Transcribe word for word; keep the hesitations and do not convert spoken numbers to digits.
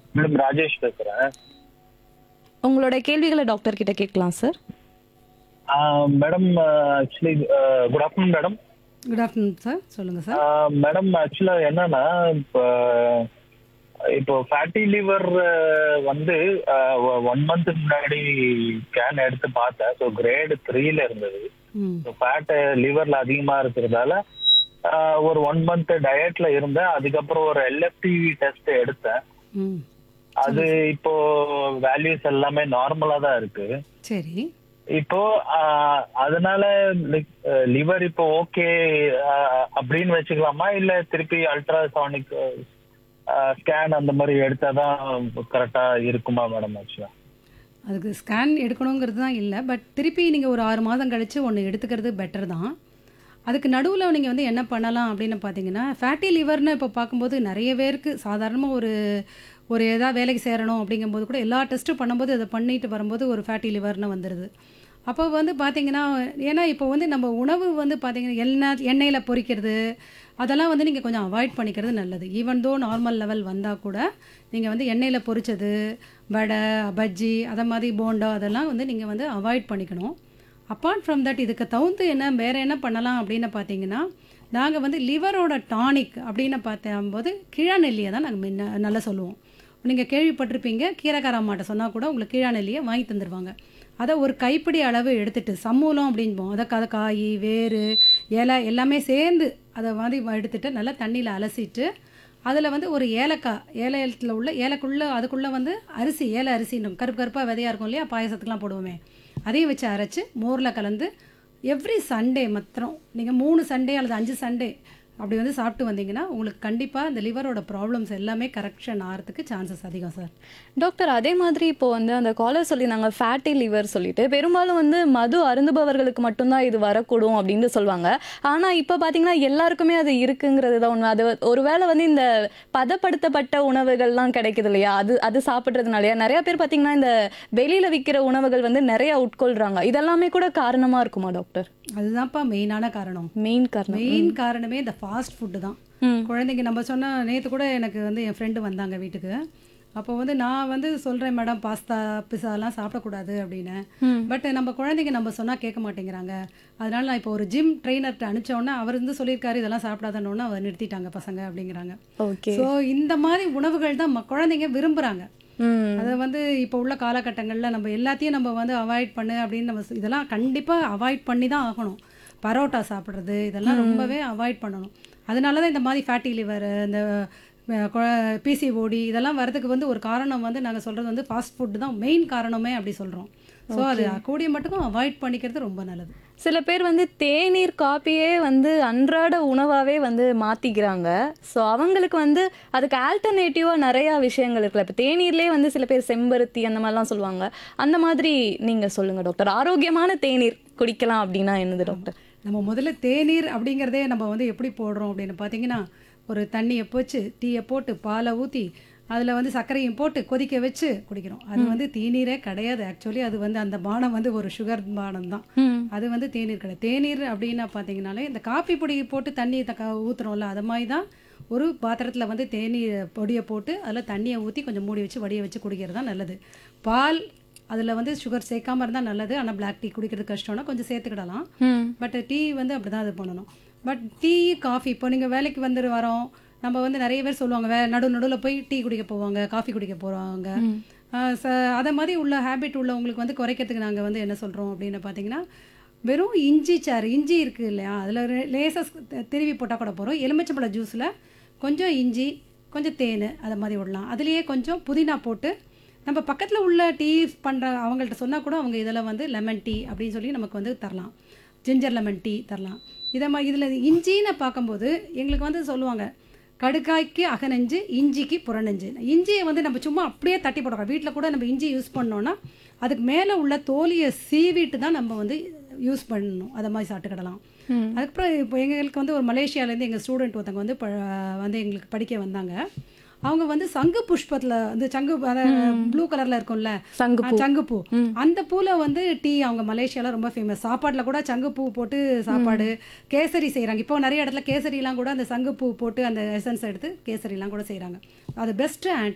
Madam Rajesh பேசுறேன். உங்களோட கேள்விகளை டாக்டர் கிட்ட கேட்கலாம் sir. Madam actually good afternoon madam. Good afternoon sir, சொல்லுங்க சார். மேடம் ஆக்சுவலா என்னன்னா இப்போ இப்போ ஃபேட்டி லிவர் வந்து ஒன் மந்த் முன்னாடி ஸ்கேன் எடுத்து பார்த்தேன். ஸோ கிரேடு த்ரீல இருந்தது. ஸோ ஃபேட் லிவர்ல அதிகமா இருக்கிறதால ஒரு ஒன் மந்த் டயட்ல இருந்தேன். அதுக்கப்புறம் ஒரு எல்எஃப்டிவி டெஸ்ட் எடுத்தேன். அது இப்போ வேல்யூஸ் எல்லாமே நார்மலா தான் இருக்கு. சரி, இப்போ அதனால லிவர் இப்போ ஓகே அப்படின்னு வச்சுக்கலாமா, இல்ல திருப்பி அல்ட்ராசானிக் ஸ்கேன் அந்த மாதிரி எடுத்தாதான் கரெக்டா இருக்குமா மேடம்? ஆக்சுவலா அதுக்கு ஸ்கேன் எடுக்கணுங்கிறது தான் இல்லை, பட் திருப்பி நீங்கள் ஒரு ஆறு மாதம் கழித்து ஒன்று எடுத்துக்கிறது பெட்டர் தான். அதுக்கு நடுவில் நீங்கள் வந்து என்ன பண்ணலாம் அப்படின்னு பார்த்தீங்கன்னா, ஃபேட்டி லிவர்னு இப்போ பார்க்கும்போது நிறைய பேருக்கு சாதாரணமாக ஒரு ஒரு ஏதாவது வேலைக்கு சேரணும் அப்படிங்கும்போது கூட எல்லா டெஸ்ட்டும் பண்ணும்போது அதை பண்ணிட்டு வரும்போது ஒரு ஃபேட்டி லிவர்னு வந்துடுது. அப்போ வந்து பார்த்தீங்கன்னா, ஏன்னா இப்போ வந்து நம்ம உணவு வந்து பார்த்தீங்கன்னா எண்ணெய் எண்ணெயில் பொரிக்கிறது அதெல்லாம் வந்து நீங்கள் கொஞ்சம் அவாய்ட் பண்ணிக்கிறது நல்லது. ஈவன் தோ நார்மல் லெவல் வந்தால் கூட நீங்கள் வந்து எண்ணெயில் பொரிச்சது, வடை, பஜ்ஜி, அதை மாதிரி போண்டா அதெல்லாம் வந்து நீங்கள் வந்து அவாய்ட் பண்ணிக்கணும். அப்பார்ட் ஃப்ரம் தட் இதுக்கு தவிர்த்து என்ன வேறு என்ன பண்ணலாம் அப்படின்னு பார்த்தீங்கன்னா, நாங்கள் வந்து லிவரோட டானிக் அப்படின்னு பார்த்தம்போது கீழாநெல்லியை தான் நாங்கள் முன்ன நல்லா சொல்லுவோம். நீங்கள் கேள்விப்பட்டிருப்பீங்க, கீரைக்கார அம்மாட்ட சொன்னால் கூட உங்களுக்கு கீழாநெல்லியை வாங்கி தந்துடுவாங்க. அதை ஒரு கைப்பிடி அளவு எடுத்துட்டு சம்மூலம் அப்படின்போம், அதை கதை காய் வேறு இலை எல்லாமே சேர்ந்து அதை மாதிரி எடுத்துட்டு நல்லா தண்ணியில் அலசிட்டு அதில் வந்து ஒரு ஏலக்காய் ஏலத்தில் உள்ள ஏலக்குள்ளே அதுக்குள்ளே வந்து அரிசி ஏலை அரிசின்னு கருப்பு கருப்பாக விதையாக இருக்கும் இல்லையா, பாயசத்துக்கெலாம் போடுவோமே, அதையும் வச்சு அரைச்சி மோரில் கலந்து எவ்ரி சண்டே மாத்திரம் நீங்கள் மூணு சண்டே அல்லது அஞ்சு சண்டே அப்படி வந்து சாப்பிட்டு வந்தீங்கன்னா உங்களுக்கு கண்டிப்பாக இந்த லிவரோட ப்ராப்ளம்ஸ் எல்லாமே கரெக்ஷன் ஆகிறதுக்கு சான்சஸ் அதிகம் சார். டாக்டர், அதே மாதிரி இப்போ வந்து அந்த காலர் சொல்லியிருந்தாங்க ஃபேட்டி லிவர் சொல்லிட்டு, பெரும்பாலும் வந்து மது அருந்துபவர்களுக்கு மட்டும்தான் இது வரக்கூடும் அப்படின்னு சொல்லுவாங்க. ஆனால் இப்போ பார்த்தீங்கன்னா எல்லாருக்குமே அது இருக்குங்கிறது தான் உண்மை. அது ஒருவேளை வந்து இந்த பதப்படுத்தப்பட்ட உணவுகள்லாம் கிடைக்குது இல்லையா, அது அது சாப்பிட்றதுனாலயா நிறைய பேர் பார்த்தீங்கன்னா இந்த வெளியில் விற்கிற உணவுகள் வந்து நிறைய உட்கொள்கிறாங்க. இதெல்லாமே கூட காரணமாக இருக்குமா டாக்டர்? அதுதான்ப்பா மெயினான காரணம். மெயின் காரணம் மெயின் காரணமே இந்த ஃபாஸ்ட் ஃபுட்டு தான். குழந்தைங்க நம்ம சொன்ன நேற்று கூட எனக்கு வந்து என் ஃப்ரெண்டு வந்தாங்க வீட்டுக்கு. அப்போ வந்து நான் வந்து சொல்கிறேன், மேடம் பாஸ்தா பிஸாலாம் சாப்பிடக்கூடாது அப்படின்னு. பட் நம்ம குழந்தைங்க நம்ம சொன்னால் கேட்க மாட்டேங்கிறாங்க. அதனால நான் இப்போ ஒரு ஜிம் ட்ரெயினர்கிட்ட அனுப்பிச்சோன்னா அவர் வந்து சொல்லியிருக்காரு இதெல்லாம் சாப்பிடாதன்னு, அவர் நிறுத்திட்டாங்க பசங்க அப்படிங்கிறாங்க. ஓகே. ஸோ இந்த மாதிரி உணவுகள் தான் குழந்தைங்க விரும்புகிறாங்க. அதை வந்து இப்போ உள்ள காலகட்டங்களில் நம்ம எல்லாத்தையும் நம்ம வந்து அவாய்ட் பண்ணு அப்படின்னு நம்ம இதெல்லாம் கண்டிப்பாக அவாய்ட் பண்ணி தான் ஆகணும். பரோட்டா சாப்பிட்றது இதெல்லாம் ரொம்பவே அவாய்ட் பண்ணணும். அதனால தான் இந்த மாதிரி ஃபேட்டி லிவர், இந்த பிசிஓடி இதெல்லாம் வரதுக்கு வந்து ஒரு காரணம் வந்து நாங்கள் சொல்கிறது வந்து ஃபாஸ்ட் ஃபுட்டு தான் மெயின் காரணமே அப்படி சொல்கிறோம். ஸோ அது கூடிய மட்டுக்கும் அவாய்ட் பண்ணிக்கிறது ரொம்ப நல்லது. சில பேர் வந்து தேநீர் காப்பியே வந்து அன்றாட உணவாகவே வந்து மாற்றிக்கிறாங்க. ஸோ அவங்களுக்கு வந்து அதுக்கு ஆல்டர்னேட்டிவாக நிறையா விஷயங்கள் இருக்குல்ல. இப்போ தேநீர்லேயே வந்து சில பேர் செம்பருத்தி அந்த மாதிரிலாம் சொல்லுவாங்க. அந்த மாதிரி நீங்கள் சொல்லுங்கள் டாக்டர், ஆரோக்கியமான தேநீர் குடிக்கலாம் அப்படின்னா என்னது டாக்டர்? நம்ம முதல்ல தேநீர் அப்படிங்கிறதே நம்ம வந்து எப்படி போடுறோம் அப்படின்னு பார்த்தீங்கன்னா, ஒரு தண்ணியை போச்சு டீயை போட்டு பாலை ஊற்றி அதில் வந்து சர்க்கரையும் போட்டு கொதிக்க வச்சு குடிக்கிறோம். அது வந்து தேநீரே கிடையாது. ஆக்சுவலி அது வந்து அந்த பானம் வந்து ஒரு சுகர் பானம் தான். அது வந்து தேநீர் கிடையாது. தேநீர் அப்படின்னா பார்த்தீங்கன்னாலே இந்த காப்பி பொடி போட்டு தண்ணி தக்க ஊற்றுறோம்ல, அது மாதிரி தான் ஒரு பாத்திரத்தில் வந்து தேநீர் பொடியை போட்டு அதில் தண்ணியை ஊற்றி கொஞ்சம் மூடி வச்சு வடியை வச்சு குடிக்கிறது தான் நல்லது. பால் அதில் வந்து சுகர் சேர்க்காம இருந்தால் நல்லது. ஆனால் பிளாக் டீ குடிக்கிறது கஷ்டம்னா கொஞ்சம் சேர்த்துக்கிடலாம். பட் டீ வந்து அப்படி தான் இது பண்ணணும். பட் டீ காஃபி இப்போ நீங்கள் வேலைக்கு வந்துட்டு வரோம், நம்ம வந்து நிறைய பேர் சொல்லுவாங்க வே நடு நடுவில் போய் டீ குடிக்க போவாங்க, காஃபி குடிக்க போகிறாங்க. ச அதை மாதிரி உள்ள ஹேபிட் உள்ளவங்களுக்கு வந்து குறைக்கிறதுக்கு நாங்கள் வந்து என்ன சொல்கிறோம் அப்படின்னு பார்த்தீங்கன்னா, வெறும் இஞ்சி சாறு இஞ்சி இருக்குது இல்லையா, அதில் லேசாக திருவி போட்டால் கூட போகிறோம். எலுமிச்சம்பழ ஜூஸில் கொஞ்சம் இஞ்சி கொஞ்சம் தேன் அதை மாதிரி விடலாம். அதுலேயே கொஞ்சம் புதினா போட்டு நம்ம பக்கத்தில் உள்ள டீ பண்ணுற அவங்கள்ட்ட சொன்னால் கூட அவங்க இதில் வந்து லெமன் டீ அப்படின்னு சொல்லி நமக்கு வந்து தரலாம். ஜிஞ்சர் லெமன் டீ தரலாம். இதை மாதிரி இதில் இஞ்சின்னு பார்க்கும்போது எங்களுக்கு வந்து சொல்லுவாங்க, கடுக்காய்க்கு அகநெஞ்சு இஞ்சிக்கு புறநெஞ்சு. இஞ்சியை வந்து நம்ம சும்மா அப்படியே தட்டி போடுறோம். வீட்டில் கூட நம்ம இஞ்சி யூஸ் பண்ணோன்னா அதுக்கு மேலே உள்ள தோலியை சீவிட்டு தான் நம்ம வந்து யூஸ் பண்ணணும். அதை மாதிரி சாப்பிட்டுக்கிடலாம். அதுக்கப்புறம் இப்போ எங்களுக்கு வந்து ஒரு மலேசியாவிலேருந்து எங்கள் ஸ்டூடெண்ட் ஒருத்தவங்க வந்து வந்து எங்களுக்கு படிக்க வந்தாங்க. அவங்க வந்து சங்கு புஷ்பத்தில் வந்து சங்கு ப்ளூ கலரில் இருக்கும்ல சங்குப்பூ, அந்த பூவில் வந்து டீ அவங்க மலேசியாவில் ரொம்ப ஃபேமஸ். சாப்பாட்டில் கூட சங்குப்பூ போட்டு சாப்பாடு கேசரி செய்கிறாங்க. இப்போ நிறைய இடத்துல கேசரிலாம் கூட அந்த சங்குப்பூ போட்டு அந்த எசன்ஸ் எடுத்து கேசரிலாம் கூட செய்கிறாங்க. அது பெஸ்ட்டு